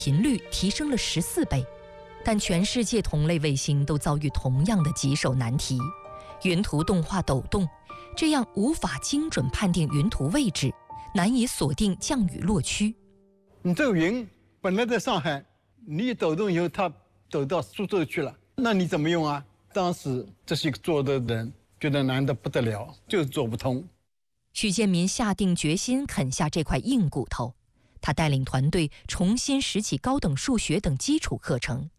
频率提升了14倍。但全世界同类卫星都遭遇同样的棘手难题：云图动画抖动，这样无法精准判定云图位置，难以锁定降雨落区。 你这个云本来在上海，你一抖动以后，它抖到苏州去了，那你怎么用啊？当时这些做的人觉得难得不得了，就是做不通。 许建民下定决心啃下这块硬骨头，他带领团队重新拾起高等数学等基础课程，